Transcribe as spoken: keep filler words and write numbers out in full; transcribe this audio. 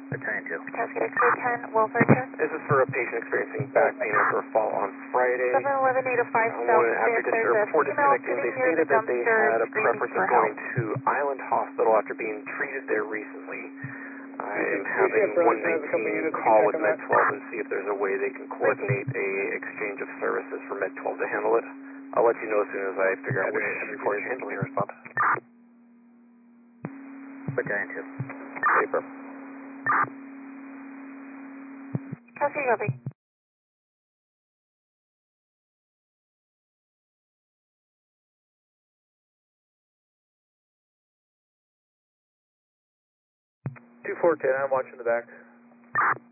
Battalion two. Cascade X-ray ten, welfare check. This is for a patient experiencing back pain after a fall on Friday. seven eleven eight oh five I South wanted, after Fifth, there's disturbed a before female disconnecting, sitting they near the stated that they dumpster had a screaming preference for of help. going to Island Hospital after being treated there recently. I'm having one nineteen call with Med twelve and see if there's a way they can coordinate a exchange of services for Med twelve to handle it. I'll let you know as soon as I figure out which report you're handling your response. Battalion two. Paper. Cascade copy. two four ten, I'm watching the back.